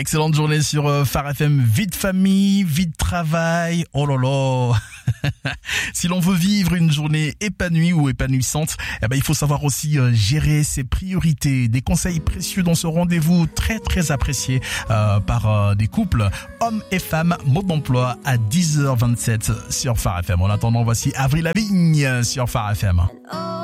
Excellente journée sur Phare FM. Vie de famille, vie de travail. Oh là là. Si l'on veut vivre une journée épanouie ou épanouissante, il faut savoir aussi gérer ses priorités. Des conseils précieux dans ce rendez-vous très très apprécié par des couples, hommes et femmes, mode d'emploi à 10h27 sur Phare FM. En attendant, voici Avril Lavigne sur Phare FM.